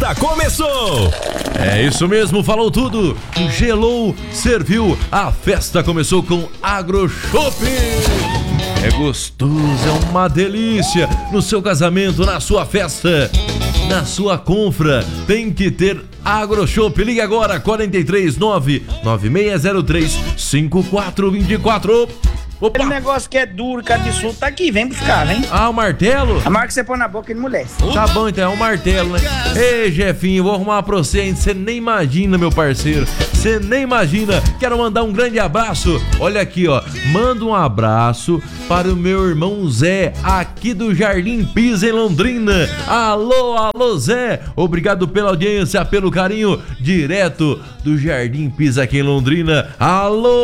festa começou! É isso mesmo, falou tudo. Gelou, serviu, a festa começou com AgroShop. É gostoso, é uma delícia. No seu casamento, na sua festa, na sua confra, tem que ter AgroShop. Ligue agora, 439-9603-5424. Opa! Aquele negócio que é duro, cabeçudo, tá aqui, vem buscar, vem. Ah, o martelo? A marca que você põe na boca, ele amolece. Tá bom, então é um martelo, né? Ei, Jefinho, vou arrumar pra você, hein? Você nem imagina, meu parceiro. Você nem imagina. Quero mandar um grande abraço. Olha aqui, ó. Manda um abraço para o meu irmão Zé, aqui do Jardim Pisa, em Londrina. Alô, alô, Zé. Obrigado pela audiência, pelo carinho. Direto do Jardim Pisa, aqui em Londrina. Alô.